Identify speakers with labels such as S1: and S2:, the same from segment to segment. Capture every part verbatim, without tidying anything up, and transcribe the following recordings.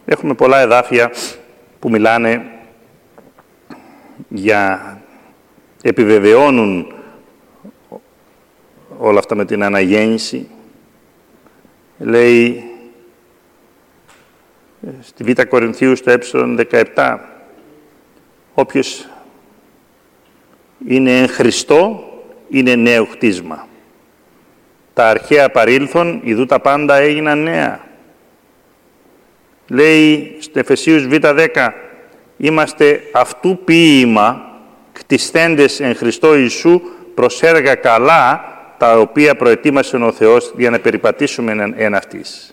S1: Έχουμε πολλά εδάφια που μιλάνε για, επιβεβαιώνουν όλα αυτά με την αναγέννηση. Λέει στη Β' Κορινθίου στο ε δεκαεπτά, όποιος είναι εν Χριστώ είναι νέο χτίσμα. Τα αρχαία παρήλθον, ιδού τα πάντα έγιναν νέα. Λέει στο Εφεσίους Β' δέκα, είμαστε αυτού ποίημα, κτισθέντες εν Χριστώ Ιησού, προς έργα καλά, τα οποία προετοίμασε ο Θεός για να περιπατήσουμε εν, εν αυτής.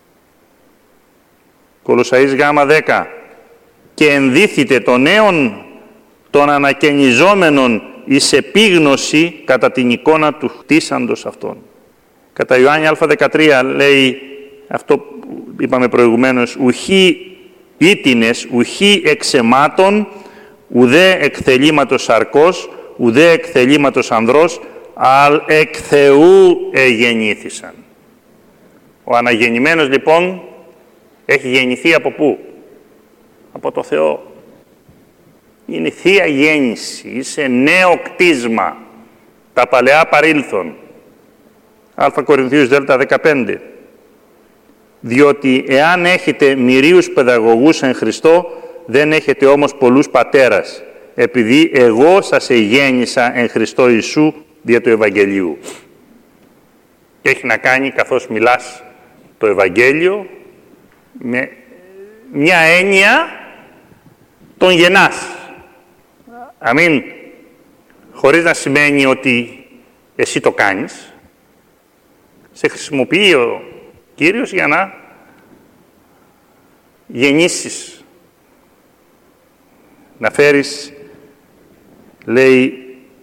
S1: Κολοσσαείς Γ' δέκα, και ενδύθητε των νέων των ανακαινιζόμενων εις επίγνωση κατά την εικόνα του χτίσαντος αυτών. Κατά Ιωάννη Α δεκατρία λέει αυτό που είπαμε προηγουμένως, ουχή ήτινες, ουχή εξαιμάτων, ουδέ εκθελήματος σαρκός, ουδέ εκθελήματος ανδρός, αλ εκ Θεού εγεννήθησαν. Ο αναγεννημένος λοιπόν έχει γεννηθεί από πού? Από το Θεό. Είναι θεία γέννηση, είσαι νέο κτίσμα, τα παλαιά παρήλθον. Α Κορινθίους Δ δεκαπέντε. Διότι εάν έχετε μυρίους παιδαγωγούς εν Χριστώ, δεν έχετε όμως πολλούς πατέρας, επειδή εγώ σας εγέννησα εν Χριστώ Ιησού δια του Ευαγγελίου. Και έχει να κάνει, καθώς μιλάς το Ευαγγέλιο, με μια έννοια τον γεννάς. Αμήν. Χωρίς να σημαίνει ότι εσύ το κάνεις. Σε χρησιμοποιεί ο Κύριος για να γεννήσεις. Να φέρεις, λέει,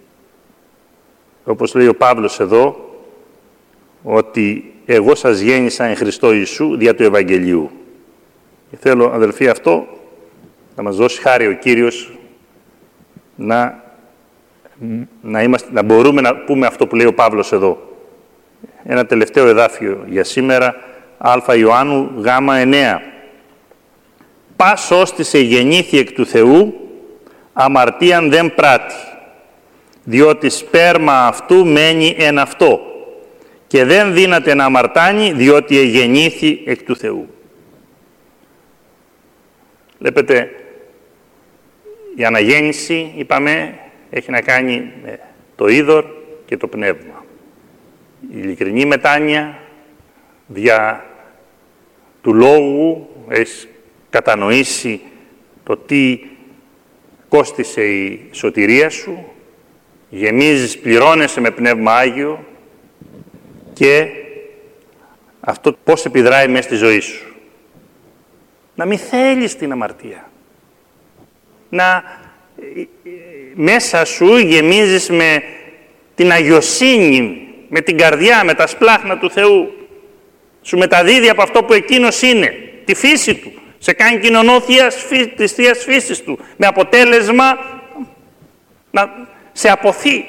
S1: όπως λέει ο Παύλος εδώ, ότι εγώ σας γέννησα εν Χριστώ Ιησού δια του Ευαγγελίου. Και θέλω, αδελφοί, αυτό να μας δώσει χάρη ο Κύριος να, να, είμαστε, να μπορούμε να πούμε αυτό που λέει ο Παύλος εδώ. Ένα τελευταίο εδάφιο για σήμερα, Α Ιωάννου Γ εννέα. Πας ώστις εγεννήθη εκ του Θεού, αμαρτίαν δεν πράττει, διότι σπέρμα αυτού μένει εν αυτό, και δεν δύναται να αμαρτάνει, διότι εγεννήθη εκ του Θεού. Βλέπετε, η αναγέννηση, είπαμε, έχει να κάνει με το είδωρ και το πνεύμα. Η ειλικρινή μετάνοια δια του λόγου, έχεις κατανοήσει το τι κόστισε η σωτηρία σου, γεμίζεις, πληρώνεσαι με Πνεύμα Άγιο και αυτό πώς επιδράει μέσα στη ζωή σου. Να μην θέλεις την αμαρτία. Να μέσα σου γεμίζεις με την αγιοσύνη, με την καρδιά, με τα σπλάχνα του Θεού. Σου μεταδίδει από αυτό που εκείνος είναι, τη φύση του. Σε κάνει κοινωνό της Θείας φύσης του. Με αποτέλεσμα να σε αποθεί.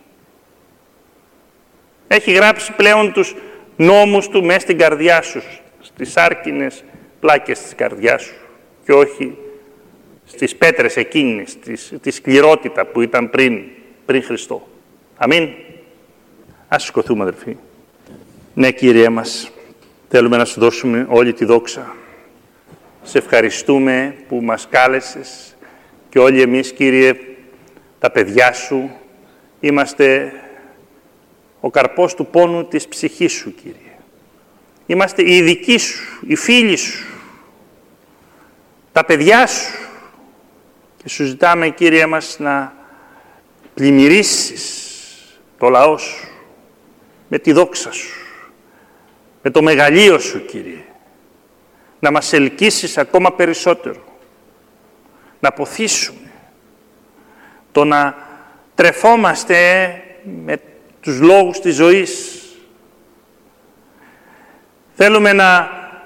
S1: Έχει γράψει πλέον τους νόμους του μέσα στην καρδιά σου, στις άρκινες πλάκες της καρδιάς σου και όχι στις πέτρες εκείνες, της, τη σκληρότητα που ήταν πριν, πριν Χριστό. Αμήν. Ας σηκωθούμε, αδελφοί. Ναι, Κύριε μας, θέλουμε να σου δώσουμε όλη τη δόξα. Σε ευχαριστούμε που μας κάλεσες και όλοι εμείς, Κύριε, τα παιδιά σου, είμαστε ο καρπός του πόνου της ψυχής σου, Κύριε. Είμαστε οι ειδικοί σου, οι φίλοι σου, τα παιδιά σου. Και σου ζητάμε, Κύριε μας, να πλημμυρίσεις το λαό σου με τη δόξα σου, με το μεγαλείο σου, Κύριε. Να μας ελκύσεις ακόμα περισσότερο. Να αποθήσουμε το να τρεφόμαστε με τους λόγους της ζωής. Θέλουμε να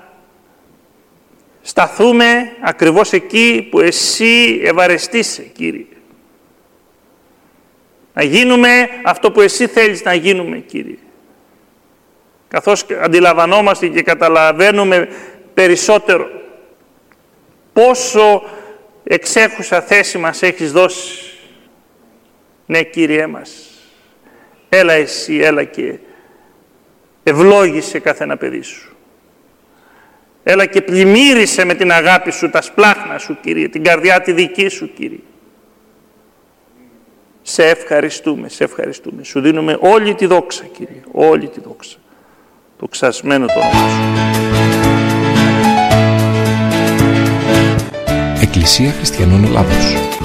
S1: σταθούμε ακριβώς εκεί που εσύ ευαρεστείσαι, Κύριε. Να γίνουμε αυτό που εσύ θέλεις να γίνουμε, Κύριε. Καθώς αντιλαμβανόμαστε και καταλαβαίνουμε περισσότερο πόσο εξέχουσα θέση μας έχεις δώσει. Ναι, Κύριέ μας, έλα εσύ, έλα και ευλόγησε κάθε ένα παιδί σου. Έλα και πλημμύρισε με την αγάπη σου τα σπλάχνα σου, Κύριε, την καρδιά τη δική σου, Κύριε. Σε ευχαριστούμε, σε ευχαριστούμε. Σου δίνουμε όλη τη δόξα, Κύριε, όλη τη δόξα. Το ξασμένο το όνομα σου.
S2: Εκκλησία Χριστιανών Ελλάδος.